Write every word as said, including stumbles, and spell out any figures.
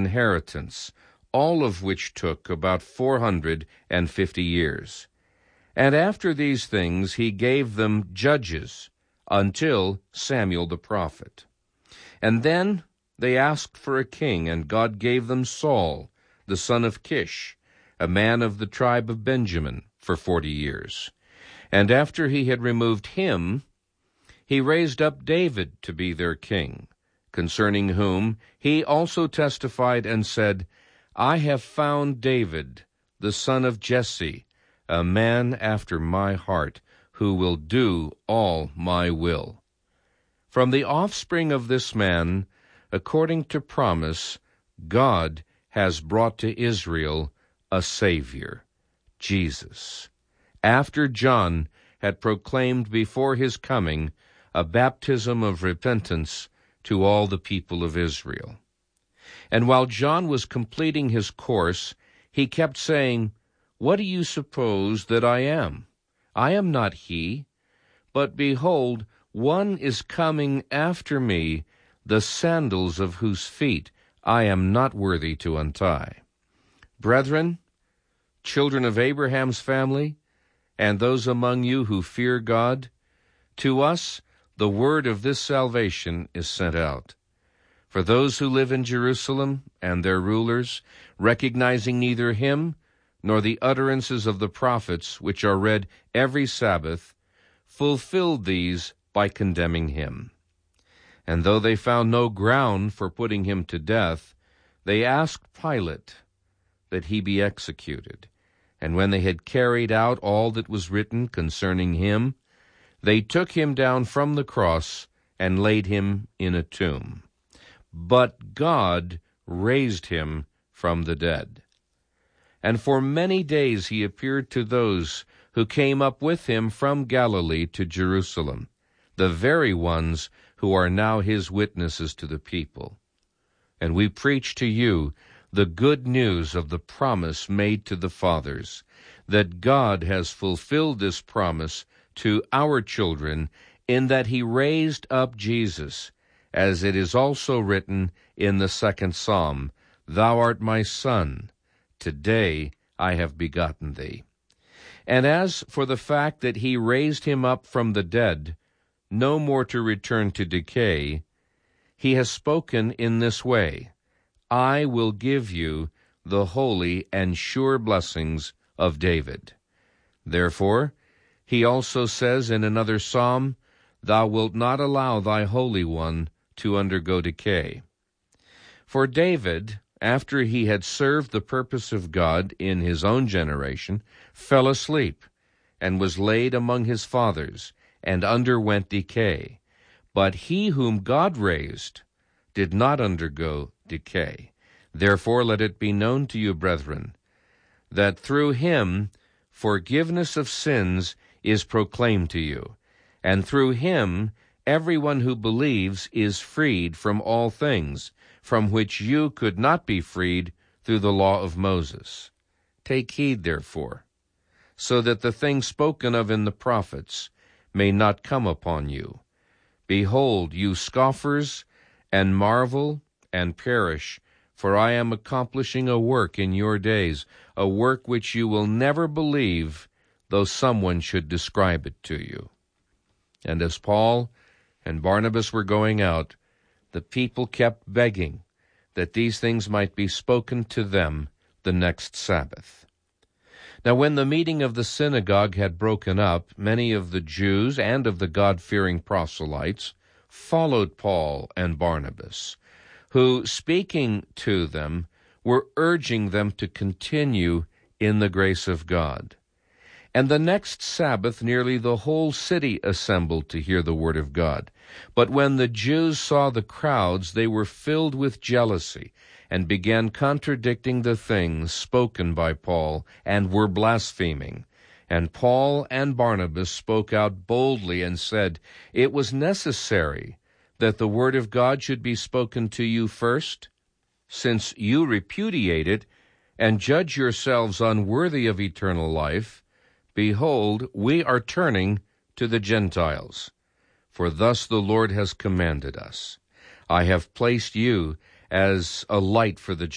inheritance, all of which took about four hundred and fifty years. And after these things he gave them judges until Samuel the prophet. And then they asked for a king, and God gave them Saul, the son of Kish, a man of the tribe of Benjamin, for forty years. And after he had removed him, he raised up David to be their king, concerning whom he also testified and said, I have found David, the son of Jesse, a man after my heart, who will do all my will. From the offspring of this man, according to promise, God has brought to Israel a Savior, Jesus, after John had proclaimed before his coming a baptism of repentance to all the people of Israel. And while John was completing his course, he kept saying, What do you suppose that I am? I am not he. But behold, one is coming after me, the sandals of whose feet I am not worthy to untie. Brethren, children of Abraham's family, and those among you who fear God, to us the word of this salvation is sent out. For those who live in Jerusalem and their rulers, recognizing neither him nor the utterances of the prophets, which are read every Sabbath, fulfilled these by condemning him. And though they found no ground for putting him to death, they asked Pilate that he be executed. And when they had carried out all that was written concerning him, they took him down from the cross and laid him in a tomb. But God raised him from the dead. And for many days he appeared to those who came up with him from Galilee to Jerusalem, the very ones who are now his witnesses to the people. And we preach to you the good news of the promise made to the fathers, that God has fulfilled this promise to our children, in that he raised up Jesus, as it is also written in the second psalm, Thou art my Son, today I have begotten thee. And as for the fact that he raised him up from the dead, no more to return to decay, he has spoken in this way, I will give you the holy and sure blessings of David. Therefore, he also says in another psalm, Thou wilt not allow thy Holy One to undergo decay. For David, after he had served the purpose of God in his own generation, fell asleep, and was laid among his fathers, and underwent decay. But he whom God raised did not undergo decay. Therefore let it be known to you, brethren, that through him forgiveness of sins is proclaimed to you, and through him everyone who believes is freed from all things, from which you could not be freed through the law of Moses. Take heed, therefore, so that the things spoken of in the prophets may not come upon you. Behold, you scoffers, and marvel, and perish, for I am accomplishing a work in your days, a work which you will never believe, though someone should describe it to you. And as Paul and Barnabas were going out, the people kept begging that these things might be spoken to them the next Sabbath. Now when the meeting of the synagogue had broken up, many of the Jews and of the God-fearing proselytes followed Paul and Barnabas, who, speaking to them, were urging them to continue in the grace of God. And the next Sabbath nearly the whole city assembled to hear the word of God. But when the Jews saw the crowds, they were filled with jealousy, and began contradicting the things spoken by Paul, and were blaspheming. And Paul and Barnabas spoke out boldly and said, It was necessary that the word of God should be spoken to you first, since you repudiate it, and judge yourselves unworthy of eternal life. Behold, we are turning to the Gentiles, for thus the Lord has commanded us. I have placed you as a light for the